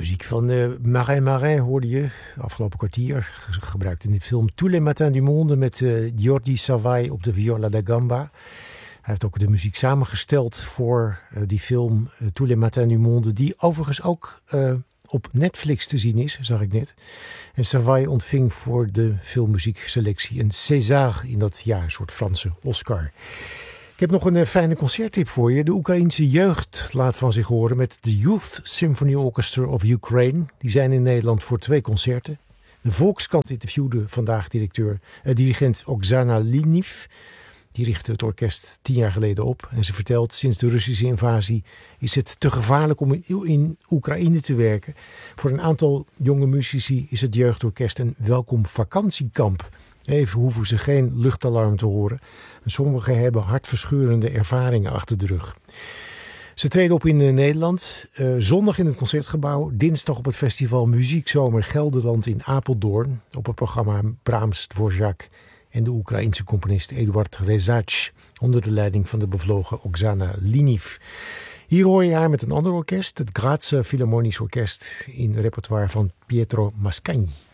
muziek van Marin Marin hoorde je afgelopen kwartier. Gebruikt in de film Tous les matins du monde met Jordi Savall op de viola da gamba. Hij heeft ook de muziek samengesteld voor die film Tous les matins du monde. Die overigens ook op Netflix te zien is, zag ik net. En Savall ontving voor de filmmuziekselectie een César in dat jaar, een soort Franse Oscar. Ik heb nog een fijne concerttip voor je. De Oekraïense jeugd laat van zich horen met de Youth Symphony Orchestra of Ukraine. Die zijn in Nederland voor 2 concerten. De Volkskrant interviewde vandaag dirigent Oksana Liniv. Die richtte het orkest 10 jaar geleden op. En ze vertelt, sinds de Russische invasie is het te gevaarlijk om in Oekraïne te werken. Voor een aantal jonge muzici is het jeugdorkest een welkom vakantiekamp. Even hoeven ze geen luchtalarm te horen. En sommigen hebben hartverscheurende ervaringen achter de rug. Ze treden op in Nederland. Zondag in het Concertgebouw. Dinsdag op het festival Muziekzomer Gelderland in Apeldoorn. Op het programma Brahms, Dvorak en de Oekraïense componist Eduard Rezac. Onder de leiding van de bevlogen Oksana Liniv. Hier hoor je haar met een ander orkest. Het Grazse Philharmonisch Orkest in het repertoire van Pietro Mascagni.